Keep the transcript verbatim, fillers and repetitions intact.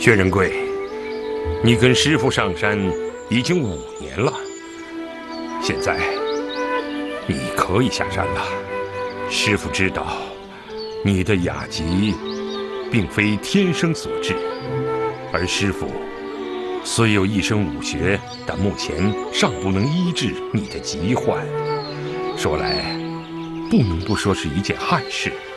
薛仁贵，你跟师傅上山已经五年了，现在你可以下山了。师傅知道你的雅疾并非天生所致，而师傅虽有一身武学，但目前尚不能医治你的疾患。说来，不能不说是一件憾事。